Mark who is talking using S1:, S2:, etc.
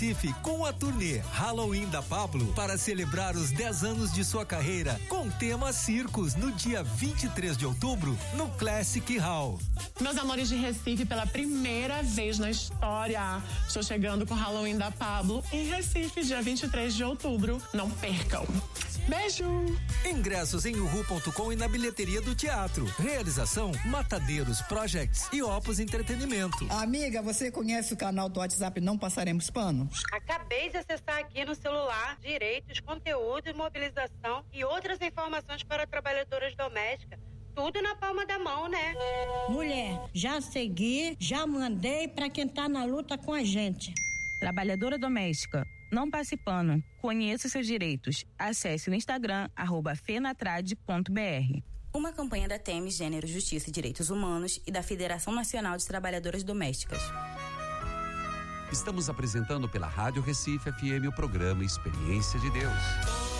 S1: Recife com a turnê Halloween da Pablo para celebrar os 10 anos de sua carreira com tema Circos no dia 23 de outubro no Classic Hall.
S2: Meus amores de Recife, pela primeira vez na história, estou chegando com o Halloween da Pablo em Recife, dia 23 de outubro. Não percam. Beijo!
S1: Ingressos em uhu.com e na bilheteria do teatro. Realização Matadeiros Projects e Opus Entretenimento.
S3: Amiga, você conhece o canal do WhatsApp Não Passaremos Pano?
S4: Acabei de acessar aqui no celular direitos, conteúdo, mobilização e outras informações para trabalhadoras domésticas. Tudo na palma da mão, né?
S5: Mulher, já segui, já mandei pra quem tá na luta com a gente.
S6: Trabalhadora doméstica, não passe pano. Conheça seus direitos. Acesse o Instagram, @fenatrade.br.
S7: Uma campanha da Temis Gênero, Justiça e Direitos Humanos e da Federação Nacional de Trabalhadoras Domésticas.
S8: Estamos apresentando pela Rádio Recife FM o programa Experiência de Deus.